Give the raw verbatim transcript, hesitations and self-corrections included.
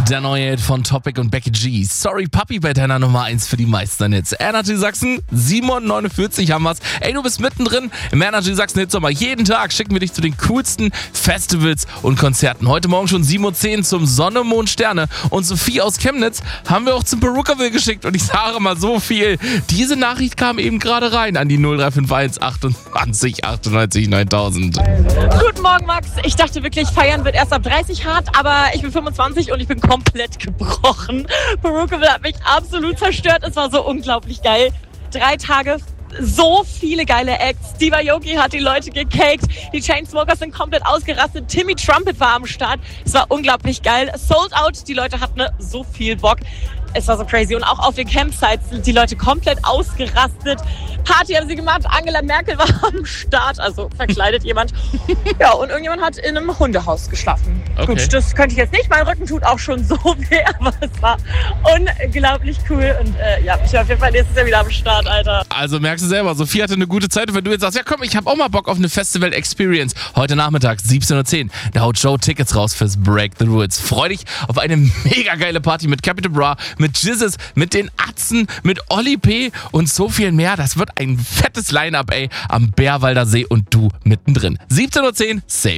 Der neue Hit von Topic und Becky G. Sorry Papi bei deiner Nummer eins für die meisten Hits. Energy Sachsen, Simon neunundvierzig haben wir's. Ey, du bist mittendrin im Energy Sachsen Hitsommer. Jeden Tag schicken wir dich zu den coolsten Festivals und Konzerten. Heute Morgen schon sieben Uhr zehn zum Sonne, Mond, Sterne. Und Sophie aus Chemnitz haben wir auch zum Perukaville geschickt. Und ich sage mal so viel. Diese Nachricht kam eben gerade rein an die null drei fünf eins achtundzwanzig achtundneunzig neuntausend. Guten Morgen, Max. Ich dachte wirklich, feiern wird erst ab dreißig hart, aber ich bin fünfundzwanzig und ich bin komplett gebrochen. Perukaville hat mich absolut zerstört. Es war so unglaublich geil. Drei Tage, so viele geile Acts. Steve Aoki hat die Leute gecaked. Die Chainsmokers sind komplett ausgerastet. Timmy Trumpet war am Start. Es war unglaublich geil. Sold out. Die Leute hatten so viel Bock. Es war so crazy. Und auch auf den Campsites sind die Leute komplett ausgerastet. Party haben sie gemacht. Angela Merkel war am Start. Also verkleidet jemand. Ja, und irgendjemand hat in einem Hundehaus geschlafen. Okay. Gut, das könnte ich jetzt nicht. Mein Rücken tut auch schon so weh. Aber es war unglaublich cool. Und äh, ja, ich bin auf jeden Fall nächstes Jahr wieder am Start, Alter. Also merkst du selber, Sophie hatte eine gute Zeit. Und wenn du jetzt sagst, ja komm, ich habe auch mal Bock auf eine Festival-Experience. Heute Nachmittag, siebzehn Uhr zehn, da haut Joe Tickets raus fürs Break the Rules. Freu dich auf eine mega geile Party mit Capital Bra, mit Jizzes, mit den Atzen, mit Oli P. und so viel mehr. Das wird ein fettes Line-Up, ey, am Bärwalder See und du mittendrin. siebzehn Uhr zehn, safe.